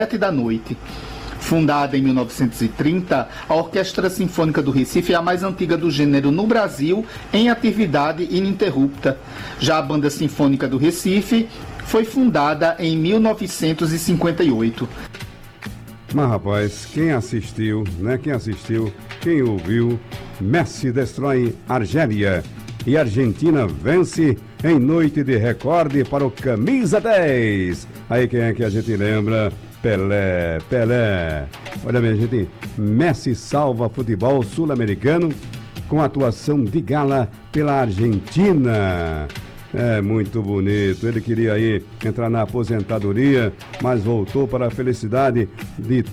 da noite. Fundada em 1930, a Orquestra Sinfônica do Recife é a mais antiga do gênero no Brasil em atividade ininterrupta. Já a Banda Sinfônica do Recife foi fundada em 1958. Mas, rapaz, quem assistiu, quem ouviu, Messi destrói Argélia e Argentina vence em noite de recorde para o camisa 10. Aí quem é que a gente lembra? Pelé. Olha, minha gente, Messi salva futebol sul-americano com atuação de gala pela Argentina. É muito bonito. Ele queria aí entrar na aposentadoria, mas voltou para a felicidade de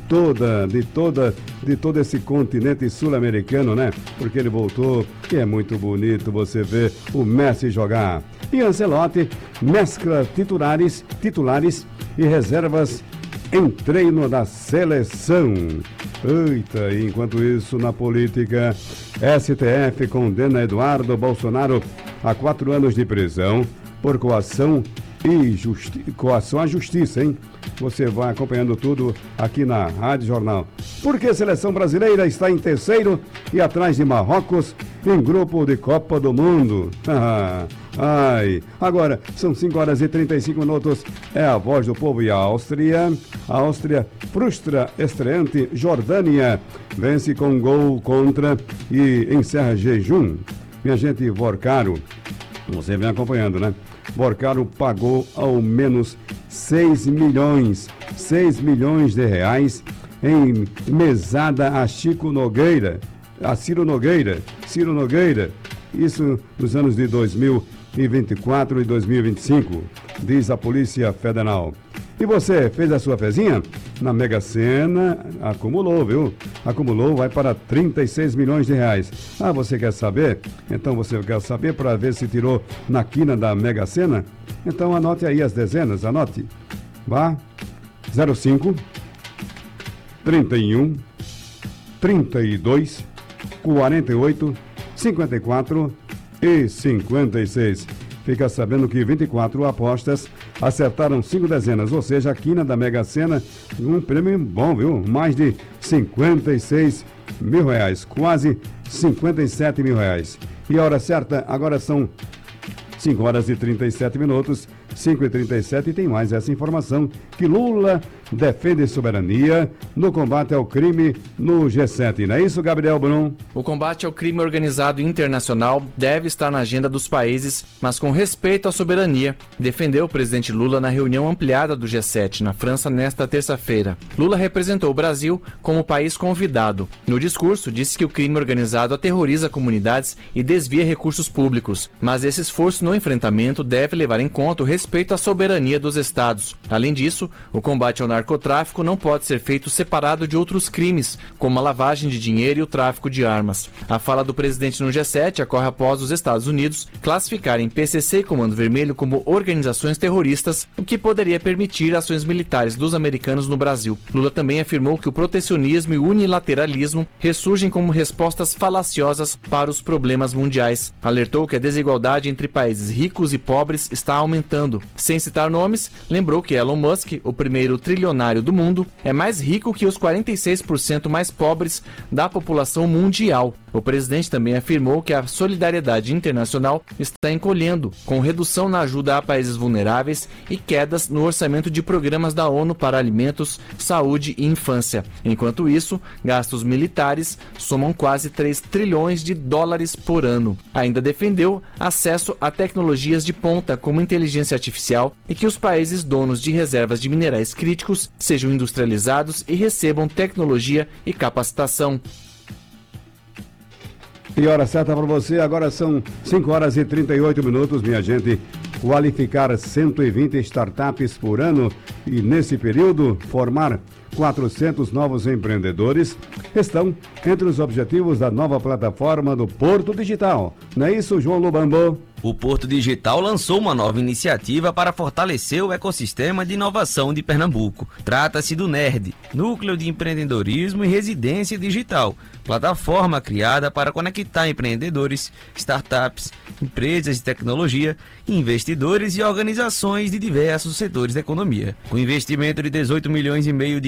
todo esse continente sul-americano, né? Porque ele voltou e é muito bonito você ver o Messi jogar. E Ancelotti mescla titulares e reservas em treino da seleção. Eita, e enquanto isso, na política, STF condena Eduardo Bolsonaro a 4 anos de prisão por coação à justiça, hein? Você vai acompanhando tudo aqui na Rádio Jornal. Porque a seleção brasileira está em terceiro e atrás de Marrocos em grupo de Copa do Mundo. Agora são 5h35. É a Voz do Povo e a Áustria. A Áustria frustra estreante Jordânia. Vence com gol contra e encerra jejum. Minha gente, Vorcaro, você vem acompanhando, né? Vorcaro pagou ao menos 6 milhões de reais em mesada a Ciro Nogueira. Isso nos anos de 2024 e 2025, diz a Polícia Federal. E você fez a sua fezinha? Na Mega Sena, acumulou, viu? Acumulou, vai para 36 milhões de reais. Você quer saber? Então você quer saber para ver se tirou na quina da Mega Sena? Então anote aí as dezenas, anote. Vá, 05, 31, 32, 48, 54 e 56. Fica sabendo que 24 apostas acertaram 5 dezenas, ou seja, a quina da Mega Sena, um prêmio bom, viu? Mais de 56 mil reais, quase 57 mil reais. E a hora certa, agora são 5h37, 5h37, e tem mais essa informação, que Lula defende soberania no combate ao crime no G7. Não é isso, Gabriel Brum? O combate ao crime organizado internacional deve estar na agenda dos países, mas com respeito à soberania, defendeu o presidente Lula na reunião ampliada do G7 na França nesta terça-feira. Lula representou o Brasil como país convidado. No discurso, disse que o crime organizado aterroriza comunidades e desvia recursos públicos, mas esse esforço no enfrentamento deve levar em conta o respeito à soberania dos estados. Além disso, o combate ao narcotráfico não pode ser feito separado de outros crimes, como a lavagem de dinheiro e o tráfico de armas. A fala do presidente no G7 ocorre após os Estados Unidos classificarem PCC e Comando Vermelho como organizações terroristas, o que poderia permitir ações militares dos americanos no Brasil. Lula também afirmou que o protecionismo e o unilateralismo ressurgem como respostas falaciosas para os problemas mundiais. Alertou que a desigualdade entre países ricos e pobres está aumentando. Sem citar nomes, lembrou que Elon Musk, o primeiro trilionário do mundo, é mais rico que os 46% mais pobres da população mundial. O presidente também afirmou que a solidariedade internacional está encolhendo, com redução na ajuda a países vulneráveis e quedas no orçamento de programas da ONU para alimentos, saúde e infância. Enquanto isso, gastos militares somam quase 3 trilhões de dólares por ano. Ainda defendeu acesso a tecnologias de ponta como inteligência artificial e que os países donos de reservas de minerais críticos sejam industrializados e recebam tecnologia e capacitação. E hora certa para você, agora são 5h38, minha gente. Qualificar 120 startups por ano e, nesse período, formar 400 novos empreendedores estão entre os objetivos da nova plataforma do Porto Digital. Não é isso, João Lubambo? O Porto Digital lançou uma nova iniciativa para fortalecer o ecossistema de inovação de Pernambuco. Trata-se do NERD, Núcleo de Empreendedorismo e Residência Digital, plataforma criada para conectar empreendedores, startups empresas de tecnologia, investidores e organizações de diversos setores da economia. Com investimento de 18 milhões e meio de